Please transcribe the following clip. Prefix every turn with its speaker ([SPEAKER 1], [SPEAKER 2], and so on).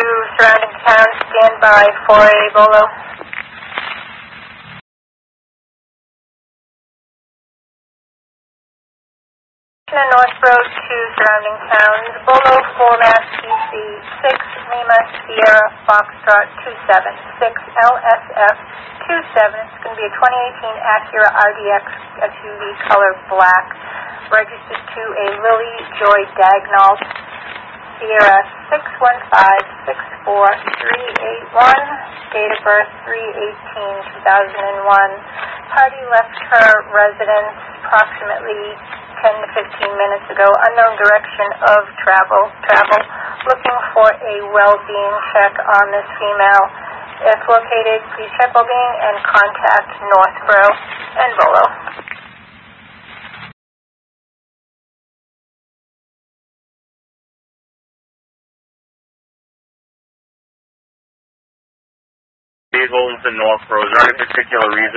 [SPEAKER 1] surrounding town, stand by for a Bolo. Northborough to surrounding towns, Bolo, 4 Mass DC, 6 Lima Sierra Foxtrot 27, 6 LSF 27. It's going to be a 2018 Acura RDX SUV color black, registered to a Lily Joy Dagnall, Sierra 615-64381, date of birth 3/18/2001. Party left her residence approximately 10 to 15 minutes ago. Unknown direction of travel. Looking for a well-being check on this female. If located, please check well-being and contact Northborough and Bolo.
[SPEAKER 2] Vehicles in Northborough. Is there any particular reason